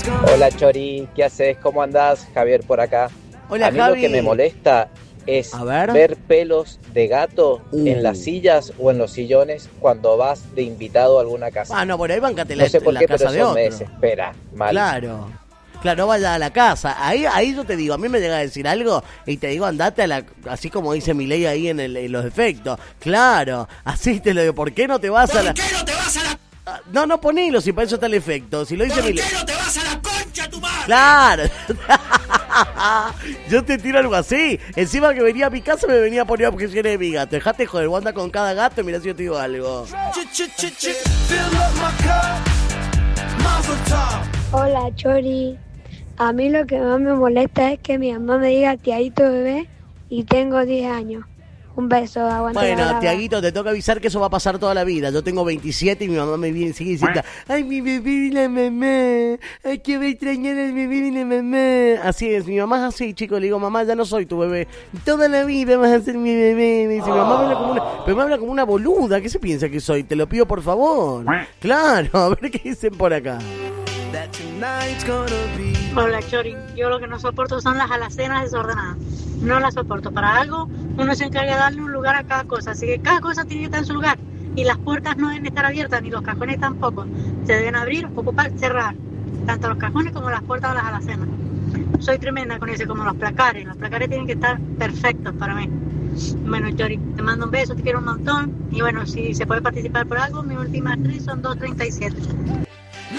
Hola Chori, ¿qué haces? ¿Cómo andás? Javier por acá. Hola, A mí Javi. lo que me molesta es A ver. ver pelos de gato en las sillas o en los sillones cuando vas de invitado a alguna casa. No, por ahí bancate No sé por la qué, casa pero de eso me otro. desespera. Mal. Claro. Claro, vaya a la casa. Ahí yo te digo, a mí me llega a decir algo y te digo, andate a la... Así como dice Milei ahí en los efectos. Claro, así te lo digo. ¿Por qué no te vas a la...? ¿Por qué no te vas a la... No ponelo, si para eso está el efecto. Si lo dice ¿Por Milei... qué no te vas a la concha tu madre? ¡Claro! Yo te tiro algo así. Encima que venía a mi casa me venía a poner objeciones de mi gato. Dejate joder, vos andás con cada gato y mirá si yo te digo algo. Hola Chori, a mí lo que más me molesta es que mi mamá me diga Tiaguito bebé y tengo 10 años. Un beso, aguanta. Bueno, Tiaguito, te toca avisar que eso va a pasar toda la vida. Yo tengo 27 y mi mamá me sigue diciendo, ay, mi bebé y la mamá, ay, que voy a extrañar al bebé y la mamá. Así es, mi mamá es así, chico. Le digo, mamá, ya no soy tu bebé. Toda la vida vas a ser mi bebé. Me dice, mamá, me habla como una boluda. ¿Qué se piensa que soy? Te lo pido, por favor. Claro, a ver qué dicen por acá. Hola Chori, yo lo que no soporto son las alacenas desordenadas. No las soporto. Para algo uno se encarga de darle un lugar a cada cosa, así que cada cosa tiene que estar en su lugar. Y las puertas no deben estar abiertas, ni los cajones tampoco. Se deben abrir, ocupar, cerrar. Tanto los cajones como las puertas de las alacenas. Soy tremenda con eso, como los placares. Los placares tienen que estar perfectos para mí. Bueno Chori, te mando un beso, te quiero un montón. Y bueno, si se puede participar por algo, mi última actriz son 237.